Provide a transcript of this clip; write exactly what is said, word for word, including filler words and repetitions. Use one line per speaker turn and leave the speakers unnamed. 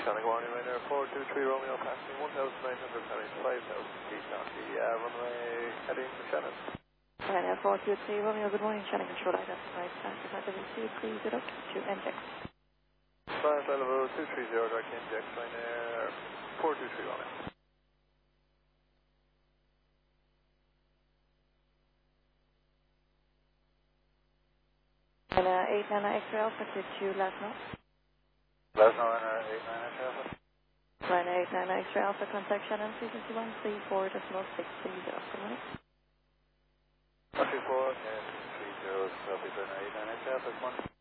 Shannon, good morning, Ryanair four two three Romeo, passing one thousand nine hundred, heading five thousand feet on the uh, runway, heading Shannon.
Ryanair four two three Romeo, good morning, Shannon control identified, flight level two three zero to inject.
Flight level two three zero, direct inject, Ryanair four two three Romeo.
Ryanair eight nine nine X-ray Alpha to two last note.
Last note, Ryanair eight nine nine Alpha.
Ryanair eight nine nine X-ray Alpha, contact Shannon frequency one three four decimal six three zero. Good morning.
one three four, and three zero, so Ryanair eight nine nine Alpha, one.